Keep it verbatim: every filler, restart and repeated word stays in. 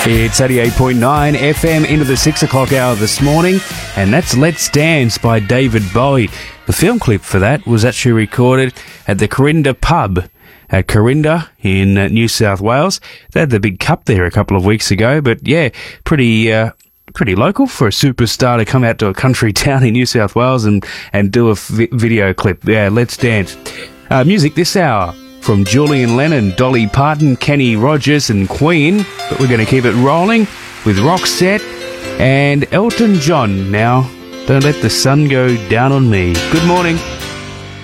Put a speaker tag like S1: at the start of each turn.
S1: It's eighty-eight point nine F M into the six o'clock hour this morning, and that's Let's Dance by David Bowie. The film clip for that was actually recorded at the Corinda pub at Corinda in uh, New South Wales. They had the big cup there a couple of weeks ago, but yeah, pretty uh, pretty local for a superstar to come out to a country town in New South Wales and, and do a vi- video clip. Yeah, Let's Dance. Uh, music this hour from Julian Lennon, Dolly Parton, Kenny Rogers and Queen. But we're going to keep it rolling with Roxette and Elton John. Now, Don't Let the Sun Go Down on Me. Good morning.